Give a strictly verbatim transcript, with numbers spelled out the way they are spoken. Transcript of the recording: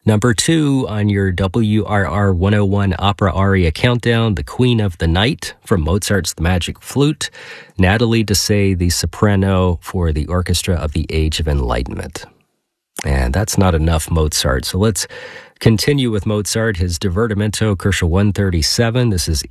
Number two on your W R R one oh one Opera Aria Countdown, The Queen of the Night from Mozart's The Magic Flute, Natalie Dessay, the soprano for the Orchestra of the Age of Enlightenment. And that's not enough Mozart, so let's continue with Mozart, his Divertimento, Koelsch one thirty-seven. This is